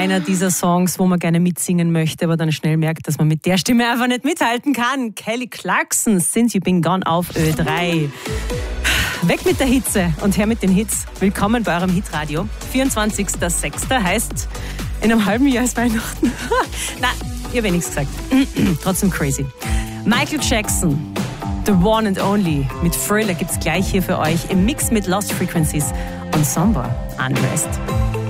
einer dieser Songs, wo man gerne mitsingen möchte, aber dann schnell merkt, dass man mit der Stimme einfach nicht mithalten kann. Kelly Clarkson, Since You've Been Gone auf Ö3. Weg mit der Hitze und her mit den Hits. Willkommen bei eurem Hitradio. 24.06. heißt, in einem halben Jahr ist Weihnachten. Na, ich habe nichts gesagt. Trotzdem crazy. Michael Jackson, The One and Only mit Thriller gibt's gleich hier für euch im Mix mit Lost Frequencies. Ensemble Unrest.